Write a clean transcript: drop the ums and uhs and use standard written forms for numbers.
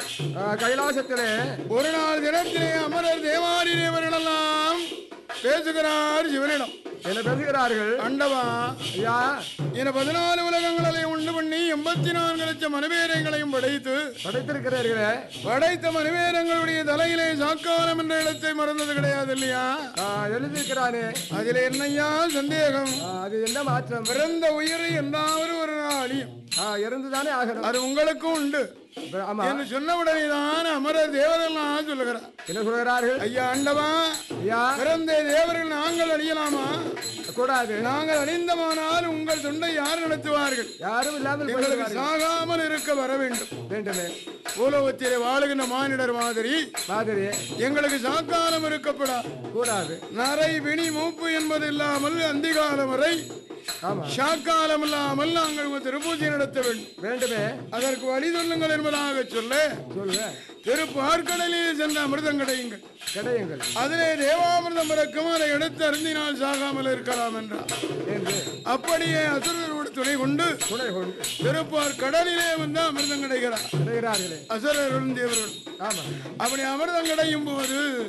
கைலாசத்திலே ஒரு நாள் தினத்திலே அமரர் தேவாரி தேவர்களெல்லாம் பேசுகிறார் சிவனிடம். என்ன பேசுகிறார்கள்? அண்டவா, ஐயா, என 14 உலகங்களையும் உண்டு பண்ணி 84 லட்சம் மனுவேரங்களையும் படைத்திருக்கிறீர்களே. படைத்த மனுவேரங்களுடைய தலையிலே சாக்காரம் என்ற இடத்தை மறந்தது கிடையாது இல்லையா? எழுதியிருக்கிறானே, அதில் என்னையா சந்தேகம்? அது என்ன மாற்றம்? பிறந்த உயிரை எல்லாவது ஒரு நாளையும் இறந்துதானே ஆகணும். அது உங்களுக்கும் உண்டு என்று சொன்னவுடனே தான் அமரர் தேவரெல்லாம் சொல்லுகிறார். என்ன சொல்கிறார்கள்? ஐயா ஆண்டவா, ஐயா, பிறந்த தேவர்கள் நாங்கள் அழியலாமா? கூடாது. நாங்கள் அழிந்தமானால் உங்கள் தொண்டை யார் நடத்துவார்கள்? யாரும் இல்லாமல் எங்களுக்கு சாகாமல் இருக்க வர வேண்டும். வேண்டுமே. பூலோகத்திலே வாழுகின்ற மானிடர் மாதிரி எங்களுக்கு சாக்காலம் இருக்கப்படா கூடாது. நரை வினி மூப்பு என்பது இல்லாமல் அந்திகாலம் வரை சாக்காலம் இல்லாமல் நாங்கள் திருப்பூஜை நடத்த வேண்டும். வேண்டுமே. அதற்கு வழி சொல்லுங்கள் என்பதாக சொல்ல திருப்பார்கடலில் சென்ற அமிர்தம் கிடையுங்கள். அதிலே தேவாமிர்தம் பிறக்கும், அதை எடுத்து அருந்தினால் சாகாமல் இருக்கலாம் என்றார். அப்படியே அசுரரோடு துணை கொண்டு திருப்பார் கடலிலே வந்து அமிர்தம் கிடைக்கிறார். அசுரர்களும் தேவர்களும் அப்படி அமிர்தம் கிடையும் போது